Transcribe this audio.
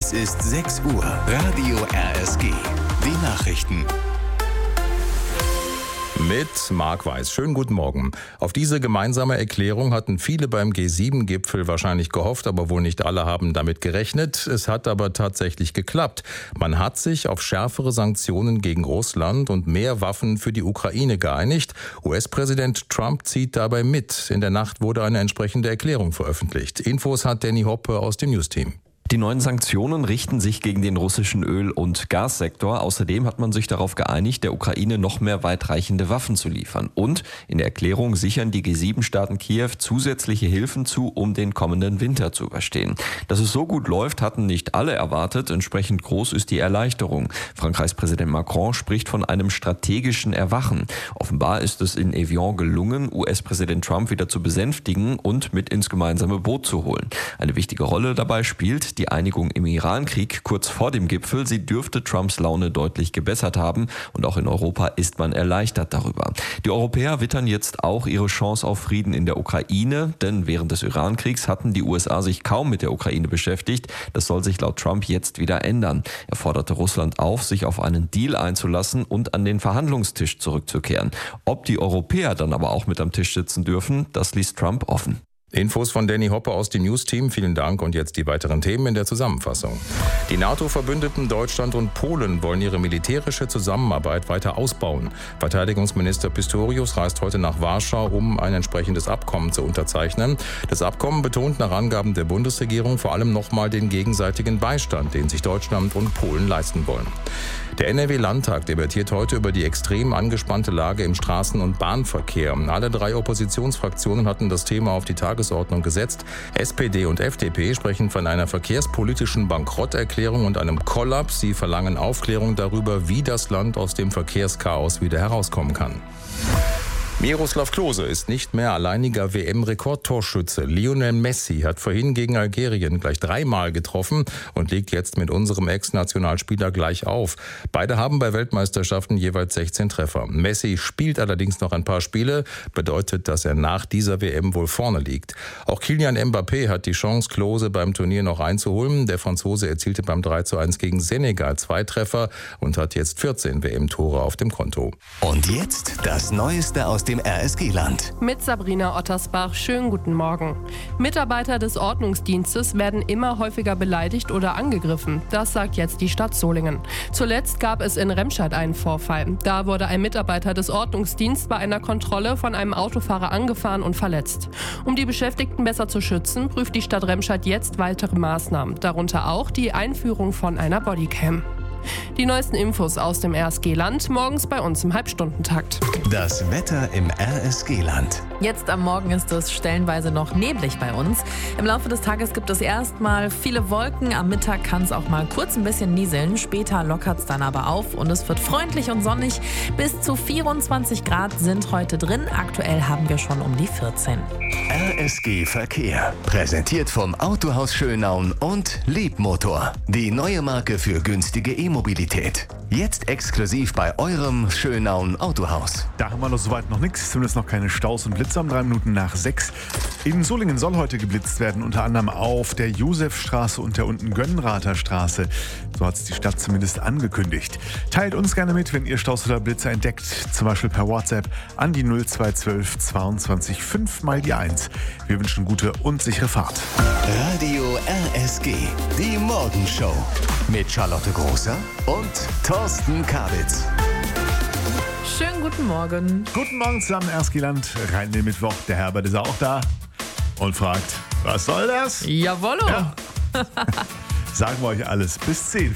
Jetzt ist 6 Uhr. Radio RSG. Die Nachrichten. Mit Marc Weiß. Schönen guten Morgen. Auf diese gemeinsame Erklärung hatten viele beim G7-Gipfel wahrscheinlich gehofft, aber wohl nicht alle haben damit gerechnet. Es hat aber tatsächlich geklappt. Man hat sich auf schärfere Sanktionen gegen Russland und mehr Waffen für die Ukraine geeinigt. US-Präsident Trump zieht dabei mit. In der Nacht wurde eine entsprechende Erklärung veröffentlicht. Infos hat Danny Hoppe aus dem News-Team. Die neuen Sanktionen richten sich gegen den russischen Öl- und Gassektor. Außerdem hat man sich darauf geeinigt, der Ukraine noch mehr weitreichende Waffen zu liefern. Und in der Erklärung sichern die G7-Staaten Kiew zusätzliche Hilfen zu, um den kommenden Winter zu überstehen. Dass es so gut läuft, hatten nicht alle erwartet. Entsprechend groß ist die Erleichterung. Frankreichs Präsident Macron spricht von einem strategischen Erwachen. Offenbar ist es in Evian gelungen, US-Präsident Trump wieder zu besänftigen und mit ins gemeinsame Boot zu holen. Eine wichtige Rolle dabei spielt die Einigung im Irankrieg kurz vor dem Gipfel. Sie dürfte Trumps Laune deutlich gebessert haben und auch in Europa ist man erleichtert darüber. Die Europäer wittern jetzt auch ihre Chance auf Frieden in der Ukraine, denn während des Irankriegs hatten die USA sich kaum mit der Ukraine beschäftigt. Das soll sich laut Trump jetzt wieder ändern. Er forderte Russland auf, sich auf einen Deal einzulassen und an den Verhandlungstisch zurückzukehren. Ob die Europäer dann aber auch mit am Tisch sitzen dürfen, das ließ Trump offen. Infos von Danny Hoppe aus dem News-Team. Vielen Dank und jetzt die weiteren Themen in der Zusammenfassung. Die NATO-Verbündeten Deutschland und Polen wollen ihre militärische Zusammenarbeit weiter ausbauen. Verteidigungsminister Pistorius reist heute nach Warschau, um ein entsprechendes Abkommen zu unterzeichnen. Das Abkommen betont nach Angaben der Bundesregierung vor allem nochmal den gegenseitigen Beistand, den sich Deutschland und Polen leisten wollen. Der NRW-Landtag debattiert heute über die extrem angespannte Lage im Straßen- und Bahnverkehr. Alle 3 Oppositionsfraktionen hatten das Thema auf die Tagesordnung gesetzt. SPD und FDP sprechen von einer verkehrspolitischen Bankrotterklärung und einem Kollaps. Sie verlangen Aufklärung darüber, wie das Land aus dem Verkehrschaos wieder herauskommen kann. Miroslav Klose ist nicht mehr alleiniger WM-Rekordtorschütze. Lionel Messi hat vorhin gegen Algerien gleich 3-mal getroffen und liegt jetzt mit unserem Ex-Nationalspieler gleich auf. Beide haben bei Weltmeisterschaften jeweils 16 Treffer. Messi spielt allerdings noch ein paar Spiele, bedeutet, dass er nach dieser WM wohl vorne liegt. Auch Kylian Mbappé hat die Chance, Klose beim Turnier noch einzuholen. Der Franzose erzielte beim 3:1 gegen Senegal 2 Treffer und hat jetzt 14 WM-Tore auf dem Konto. Und jetzt das Neueste aus dem RSG-Land. Mit Sabrina Ottersbach, schönen guten Morgen. Mitarbeiter des Ordnungsdienstes werden immer häufiger beleidigt oder angegriffen. Das sagt jetzt die Stadt Solingen. Zuletzt gab es in Remscheid einen Vorfall. Da wurde ein Mitarbeiter des Ordnungsdienstes bei einer Kontrolle von einem Autofahrer angefahren und verletzt. Um die Beschäftigten besser zu schützen, prüft die Stadt Remscheid jetzt weitere Maßnahmen. Darunter auch die Einführung von einer Bodycam. Die neuesten Infos aus dem RSG-Land morgens bei uns im Halbstundentakt. Das Wetter im RSG-Land. Jetzt am Morgen ist es stellenweise noch neblig bei uns. Im Laufe des Tages gibt es erstmal viele Wolken. Am Mittag kann es auch mal kurz ein bisschen nieseln. Später lockert es dann aber auf und es wird freundlich und sonnig. Bis zu 24 Grad sind heute drin. Aktuell haben wir schon um die 14. RSG Verkehr. Präsentiert vom Autohaus Schönaun und Liebmotor. Die neue Marke für günstige E-Mobilität. Jetzt exklusiv bei eurem Schönaun Autohaus. Da haben wir noch soweit noch nichts, zumindest noch keine Staus und Blitze um 3 Minuten nach 6. In Solingen soll heute geblitzt werden, unter anderem auf der Josefstraße und der Unten-Gönnrather Straße. So hat es die Stadt zumindest angekündigt. Teilt uns gerne mit, wenn ihr Staus oder Blitze entdeckt, zum Beispiel per WhatsApp an die 0212 22 5 mal die 1. Wir wünschen gute und sichere Fahrt. Radio RSG, die Morgenshow mit Charlotte Großer und Thorsten Kabitz. Schönen guten Morgen. Guten Morgen zusammen, RSG-Land. Rein in den Mittwoch. Der Herbert ist auch da und fragt, was soll das? Jawollo. Ja. Sagen wir euch alles bis 10.